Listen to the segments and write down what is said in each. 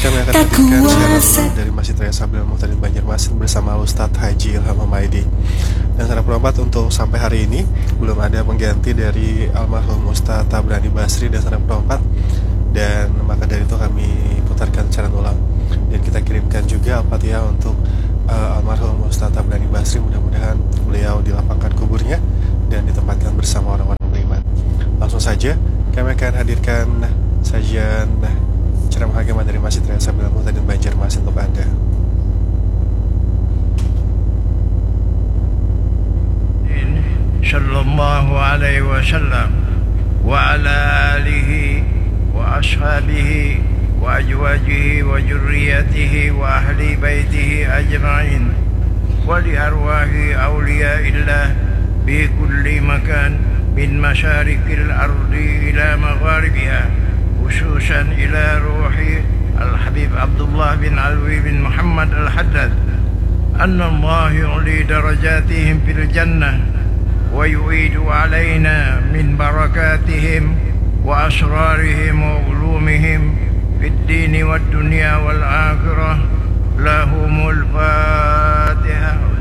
kami akan hadirkan siaran dari Masjid Raya Sabil Muhtadin Banjarmasin bersama Ustadz Haji Ilham Humaidi. Dan secara perempat untuk sampai hari ini belum ada pengganti dari almarhum Ustadz Tabrani Basri dan secara perempat, dan maka dari itu kami putarkan siaran ulang dan kita kirimkan juga Al-Fatihah untuk almarhum Ustadz Tabrani Basri. Mudah-mudahan beliau dilapangkan kuburnya dan ditempatkan bersama orang-orang beriman. Langsung saja kami akan hadirkan sajian ceramah agama dari Masjid Raya Sabil Muhtadin Banjarmasin untuk Anda. Sallallahu alaihi wasallam wa ala alihi wa ashabihi wa azwajihi wa dzurriyyatihi wa ahli baitihi ajma'in wa li arwahi awliyaillah bi kulli makan min masyarikil ardi ila magharibiha, khususan ila ruhi Al-Habib Abdullah bin Alwi bin Muhammad Al-Haddad, anna Allah yu'li darajatihim fil jannah wa yu'idu alayna min barakatihim wa asrarihim wa ulumihim fid dini wad dunya wal akhirah. Lahumul Fatihah.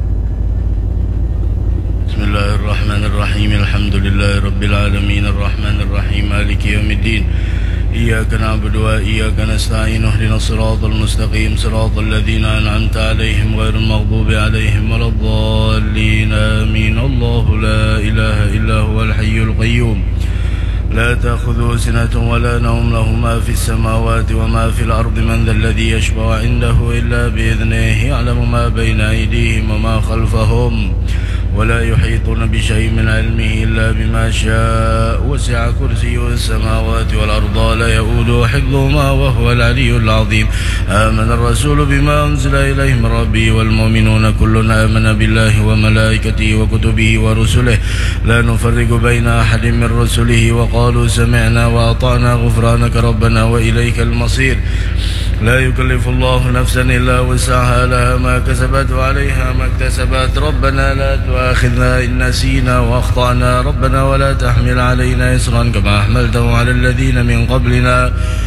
Bismillahirrahmanirrahim. Alhamdulillahi rabbil alamin arrahmanir rahim maliki yaumiddin. Iyyaka na'budu wa iyyaka nasta'in ihdinas siratal mustaqim siratal ladzina an'amta 'alaihim ghairil maghdubi 'alaihim waladdallin. Amin. Allahu la ilaha illa huwal hayyul qayyum. لا تأخذه سنة ولا نوم، له ما في السماوات وما في الأرض. من ذا الذي يشفع عنده إلا بإذنه، يعلم ما بين أيديهم وما خلفهم ولا يحيطون بشيء من علمه إلا بما شاء. وسع كرسيه السماوات والأرض ولا يؤوده حفظهما وهو العلي العظيم. آمن الرسول بما أنزل إليه من ربه والمؤمنون كل آمن بالله وملائكته وكتبه ورسله لا نفرق بين أحد من رسله وقالوا سمعنا وأطعنا غفرانك ربنا وإليك المصير. لا يكلف الله نفسا إلا وسعها، لها ما كسبت وعليها ما اكتسبت. ربنا لا تؤاخذنا إن نسينا وأخطأنا، ربنا ولا تحمل علينا إصرا كما حملته على الذين من قبلنا.